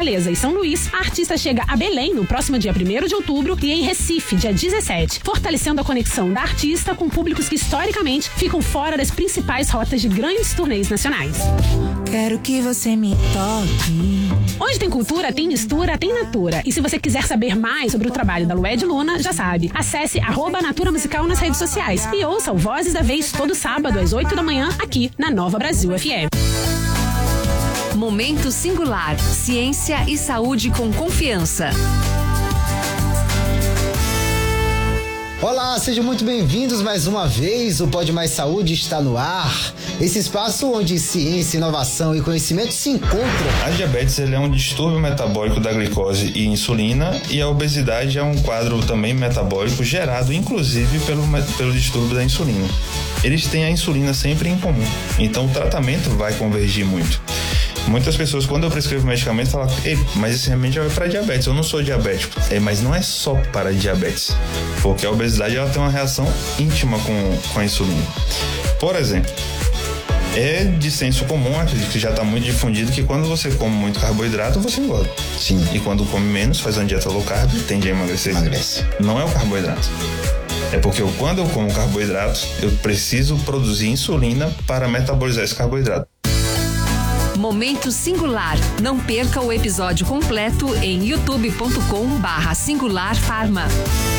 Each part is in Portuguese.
Fortaleza e São Luís, a artista chega a Belém no próximo dia 1º de outubro e em Recife, dia 17, fortalecendo a conexão da artista com públicos que historicamente ficam fora das principais rotas de grandes turnês nacionais. Quero que você me toque. Onde tem cultura, tem mistura, tem Natura. E se você quiser saber mais sobre o trabalho da Lued Luna, já sabe, acesse @Natura Musical nas redes sociais e ouça o Vozes da Vez todo sábado às 8 da manhã aqui na Nova Brasil FM. Momento Singular. Ciência e saúde com confiança. Olá, sejam muito bem-vindos mais uma vez. O Pode Mais Saúde está no ar. Esse espaço onde ciência, inovação e conhecimento se encontram. A diabetes é um distúrbio metabólico da glicose e insulina, e a obesidade é um quadro também metabólico gerado inclusive pelo distúrbio da insulina. Eles têm a insulina sempre em comum, então o tratamento vai convergir muito. Muitas pessoas, quando eu prescrevo medicamento, falam: ei, mas esse remédio é para diabetes, eu não sou diabético. Mas não é só para diabetes, porque a obesidade ela tem uma reação íntima com a insulina. Por exemplo, é de senso comum, acredito que já está muito difundido, que quando você come muito carboidrato, você engorda. Sim. E quando come menos, faz uma dieta low carb, tende a emagrecer. Emagrece. Não é o carboidrato. É porque quando eu como carboidrato, eu preciso produzir insulina para metabolizar esse carboidrato. Momento Singular. Não perca o episódio completo em youtube.com/singularfarma.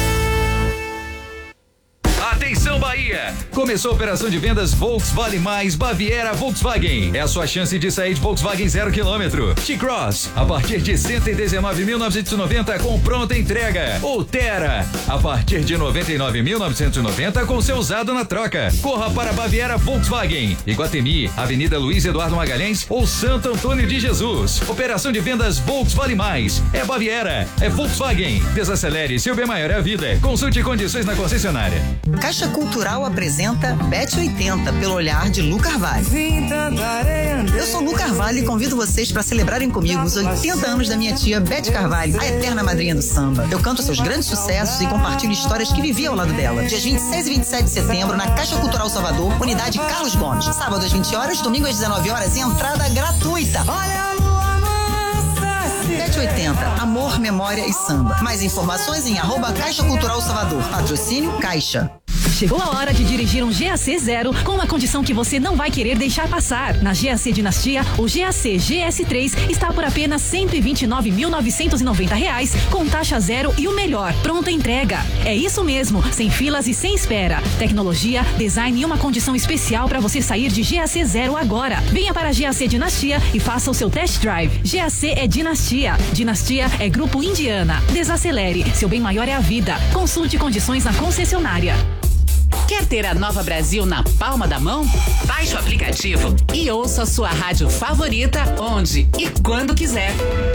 Atenção Bahia! Começou a operação de vendas Volks Vale Mais Baviera Volkswagen. É a sua chance de sair de Volkswagen 0 km. T-Cross, a partir de 119.990 com pronta entrega. Ou Terra, a partir de 99.990 com seu usado na troca. Corra para Baviera Volkswagen. Iguatemi, Avenida Luiz Eduardo Magalhães ou Santo Antônio de Jesus. Operação de vendas Volks Vale Mais. É Baviera, é Volkswagen. Desacelere, seu bem maior é a vida. Consulte condições na concessionária. Caixa Cultural apresenta Bet 80 pelo olhar de Lu Carvalho. Eu sou Lu Carvalho e convido vocês para celebrarem comigo os 80 anos da minha tia Bete Carvalho, a eterna madrinha do samba. Eu canto seus grandes sucessos e compartilho histórias que vivi ao lado dela. Dias 26 e 27 de setembro na Caixa Cultural Salvador, unidade Carlos Gomes. Sábado às 20 horas, domingo às 19 horas e entrada gratuita. Olha a lua mansa. Bet 80, amor, memória e samba. Mais informações em @Caixa Cultural Salvador. Patrocínio Caixa. Chegou a hora de dirigir um GAC Zero com uma condição que você não vai querer deixar passar. Na GAC Dinastia, o GAC GS3 está por apenas R$129.990 com taxa zero e o melhor, pronta entrega. É isso mesmo, sem filas e sem espera. Tecnologia, design e uma condição especial para você sair de GAC Zero agora. Venha para a GAC Dinastia e faça o seu test drive. GAC é Dinastia. Dinastia é Grupo Indiana. Desacelere, seu bem maior é a vida. Consulte condições na concessionária. Quer ter a Nova Brasil na palma da mão? Baixe o aplicativo e ouça a sua rádio favorita onde e quando quiser.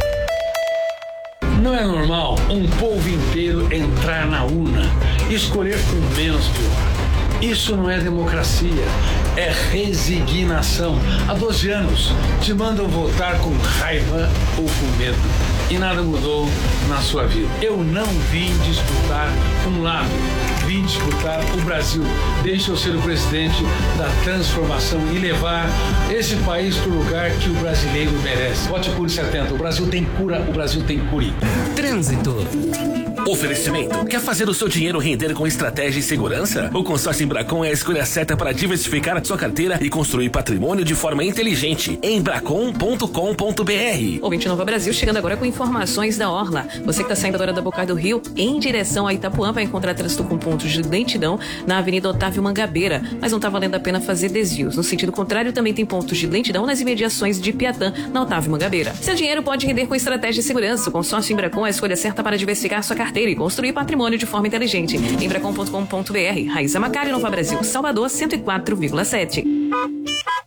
Não é normal um povo inteiro entrar na urna e escolher com menos pior. Isso não é democracia, é resignação. Há 12 anos te mandam votar com raiva ou com medo e nada mudou na sua vida. Eu não vim disputar um lado, vim disputar o Brasil. Deixa eu ser o presidente da transformação e levar esse país para o lugar que o brasileiro merece. Vote Cure 70, o Brasil tem cura, o Brasil tem cure. Trânsito. Oferecimento. Quer fazer o seu dinheiro render com estratégia e segurança? O consórcio Embracon é a escolha certa para diversificar a sua carteira e construir patrimônio de forma inteligente. Embracon.com.br. Ouvinte Nova Brasil, chegando agora com informações da Orla. Você que está saindo agora da Boca do Rio em direção a Itapuã vai encontrar trânsito com pontos de lentidão na Avenida Otávio Mangabeira, mas não está valendo a pena fazer desvios. No sentido contrário, também tem pontos de lentidão nas imediações de Piatã, na Otávio Mangabeira. Seu dinheiro pode render com estratégia e segurança. O consórcio Embracon é a escolha certa para diversificar sua carteira e construir patrimônio de forma inteligente. Embracon.com.br. Raíssa Macari, Nova Brasil, Salvador, 104,7.